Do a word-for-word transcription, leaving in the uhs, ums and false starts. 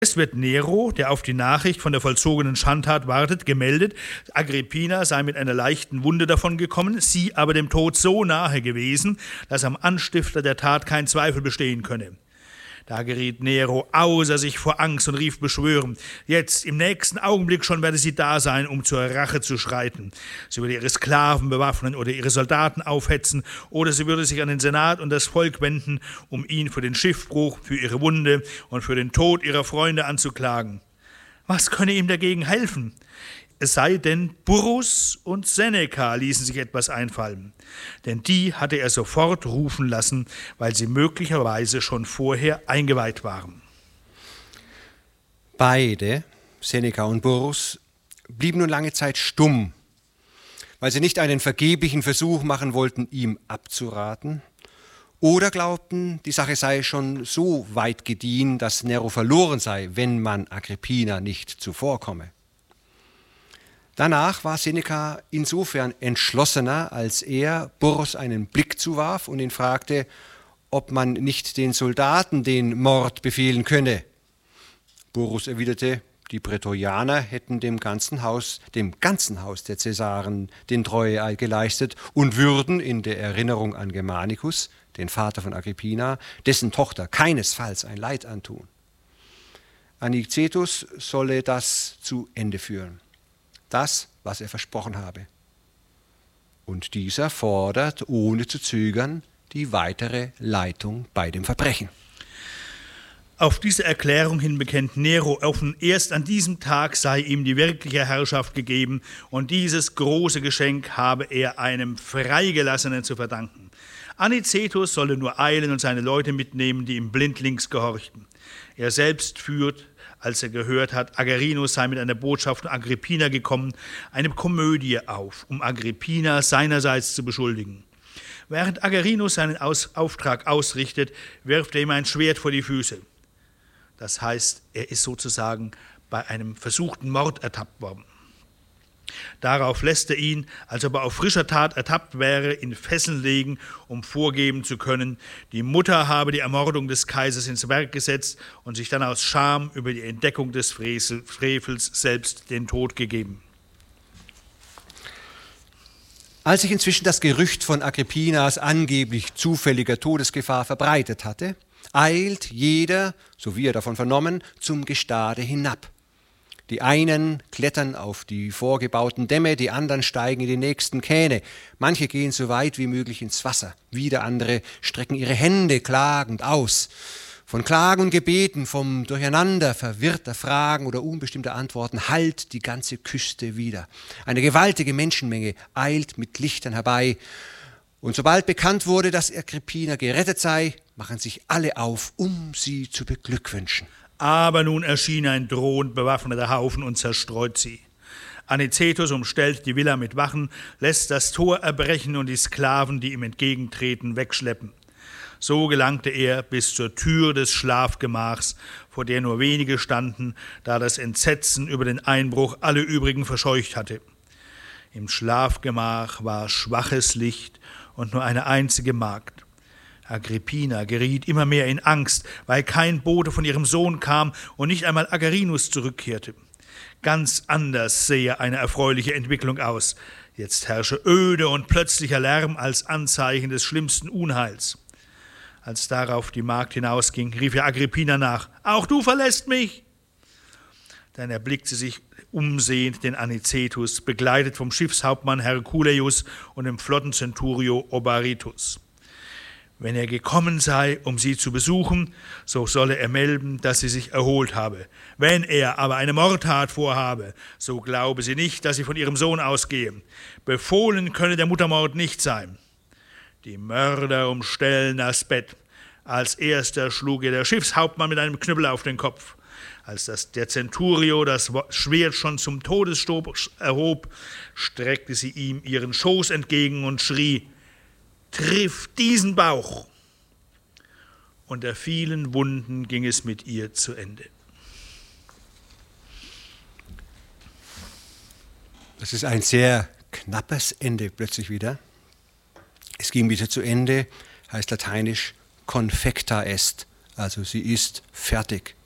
Es wird Nero, der auf die Nachricht von der vollzogenen Schandtat wartet, gemeldet, Agrippina sei mit einer leichten Wunde davongekommen, sie aber dem Tod so nahe gewesen, dass am Anstifter der Tat kein Zweifel bestehen könne. Da geriet Nero außer sich vor Angst und rief beschwörend, jetzt, im nächsten Augenblick schon werde sie da sein, um zur Rache zu schreiten. Sie würde ihre Sklaven bewaffnen oder ihre Soldaten aufhetzen, oder sie würde sich an den Senat und das Volk wenden, um ihn für den Schiffbruch, für ihre Wunde und für den Tod ihrer Freunde anzuklagen. Was könne ihm dagegen helfen? Es sei denn, Burrus und Seneca ließen sich etwas einfallen, denn die hatte er sofort rufen lassen, weil sie möglicherweise schon vorher eingeweiht waren. Beide, Seneca und Burrus, blieben nun lange Zeit stumm, weil sie nicht einen vergeblichen Versuch machen wollten, ihm abzuraten, oder glaubten, die Sache sei schon so weit gediehen, dass Nero verloren sei, wenn man Agrippina nicht zuvorkomme. Danach war Seneca insofern entschlossener, als er Burrus einen Blick zuwarf und ihn fragte, ob man nicht den Soldaten den Mord befehlen könne. Burrus erwiderte, die Prätorianer hätten dem ganzen Haus, dem ganzen Haus der Cäsaren den Treueeid geleistet und würden in der Erinnerung an Germanicus, den Vater von Agrippina, dessen Tochter keinesfalls ein Leid antun. Anicetus solle das zu Ende führen. Das, was er versprochen habe. Und dieser fordert, ohne zu zögern, die weitere Leitung bei dem Verbrechen. Auf diese Erklärung hin bekennt Nero offen, erst an diesem Tag sei ihm die wirkliche Herrschaft gegeben und dieses große Geschenk habe er einem Freigelassenen zu verdanken. Anicetus solle nur eilen und seine Leute mitnehmen, die ihm blindlings gehorchten. Er selbst führt, als er gehört hat, Agerinus sei mit einer Botschaft von Agrippina gekommen, eine Komödie auf, um Agrippina seinerseits zu beschuldigen. Während Agerinus seinen Aus- Auftrag ausrichtet, wirft er ihm ein Schwert vor die Füße. Das heißt, er ist sozusagen bei einem versuchten Mord ertappt worden. Darauf lässt er ihn, als ob er auf frischer Tat ertappt wäre, in Fesseln legen, um vorgeben zu können, die Mutter habe die Ermordung des Kaisers ins Werk gesetzt und sich dann aus Scham über die Entdeckung des Frevels selbst den Tod gegeben. Als sich inzwischen das Gerücht von Agrippinas angeblich zufälliger Todesgefahr verbreitet hatte, eilt jeder, so wie er davon vernommen, zum Gestade hinab. Die einen klettern auf die vorgebauten Dämme, die anderen steigen in die nächsten Kähne. Manche gehen so weit wie möglich ins Wasser, wieder andere strecken ihre Hände klagend aus. Von Klagen und Gebeten, vom Durcheinander verwirrter Fragen oder unbestimmter Antworten hallt die ganze Küste wieder. Eine gewaltige Menschenmenge eilt mit Lichtern herbei. Und sobald bekannt wurde, dass Agrippina gerettet sei, machen sich alle auf, um sie zu beglückwünschen. Aber nun erschien ein drohend bewaffneter Haufen und zerstreut sie. Anicetus umstellt die Villa mit Wachen, lässt das Tor erbrechen und die Sklaven, die ihm entgegentreten, wegschleppen. So gelangte er bis zur Tür des Schlafgemachs, vor der nur wenige standen, da das Entsetzen über den Einbruch alle übrigen verscheucht hatte. Im Schlafgemach war schwaches Licht und nur eine einzige Magd. Agrippina geriet immer mehr in Angst, weil kein Bote von ihrem Sohn kam und nicht einmal Agerinus zurückkehrte. Ganz anders sehe eine erfreuliche Entwicklung aus. Jetzt herrsche Öde und plötzlicher Lärm als Anzeichen des schlimmsten Unheils. Als darauf die Magd hinausging, rief er Agrippina nach, »Auch du verlässt mich!« Dann erblickte sie sich umsehend den Anicetus, begleitet vom Schiffshauptmann Herculeius und dem Flottenzenturio Obaritus. Wenn er gekommen sei, um sie zu besuchen, so solle er melden, dass sie sich erholt habe. Wenn er aber eine Mordtat vorhabe, so glaube sie nicht, dass sie von ihrem Sohn ausgehe. Befohlen könne der Muttermord nicht sein. Die Mörder umstellen das Bett. Als erster schlug ihr der Schiffshauptmann mit einem Knüppel auf den Kopf. Als das, der Centurio das Schwert schon zum Todesstoß erhob, streckte sie ihm ihren Schoß entgegen und schrie, »Triff diesen Bauch!« Unter vielen Wunden ging es mit ihr zu Ende. Das ist ein sehr knappes Ende plötzlich wieder. Es ging wieder zu Ende, heißt lateinisch confecta est, also sie ist fertig.